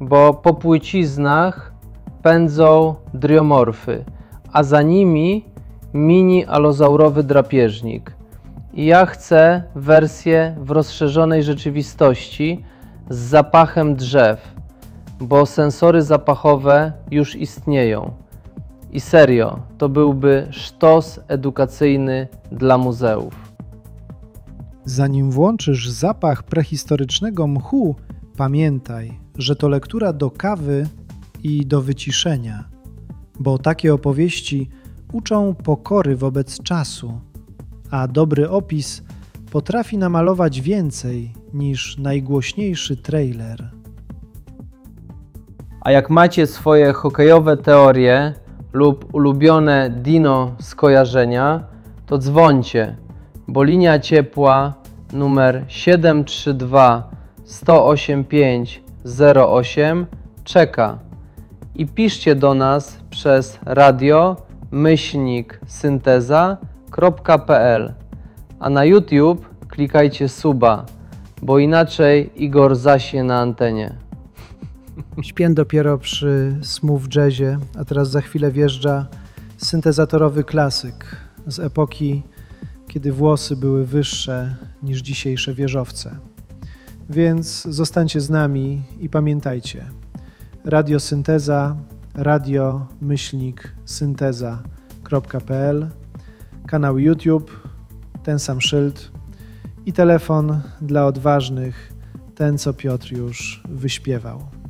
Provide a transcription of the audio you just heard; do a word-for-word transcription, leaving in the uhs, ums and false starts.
bo po płyciznach pędzą dryomorfy, a za nimi mini alozaurowy drapieżnik. I ja chcę wersję w rozszerzonej rzeczywistości z zapachem drzew, bo sensory zapachowe już istnieją. I serio, to byłby sztos edukacyjny dla muzeów. Zanim włączysz zapach prehistorycznego mchu, pamiętaj, że to lektura do kawy i do wyciszenia, bo takie opowieści uczą pokory wobec czasu, a dobry opis potrafi namalować więcej niż najgłośniejszy trailer. A jak macie swoje hokejowe teorie lub ulubione dino skojarzenia, to dzwońcie, bo linia ciepła numer siedem trzy dwa sto osiemdziesiąt pięć zero osiem czeka i piszcie do nas przez radio myślnik synteza kropka pe el, a na YouTube klikajcie suba, bo inaczej Igor zaśnie na antenie. Śpię dopiero przy smooth jazzie, a teraz za chwilę wjeżdża syntezatorowy klasyk z epoki, kiedy włosy były wyższe niż dzisiejsze wieżowce. Więc zostańcie z nami i pamiętajcie, Radio Synteza, radio myślnik synteza kropka pe el, kanał YouTube, ten sam szyld i telefon dla odważnych, ten co Piotr już wyśpiewał.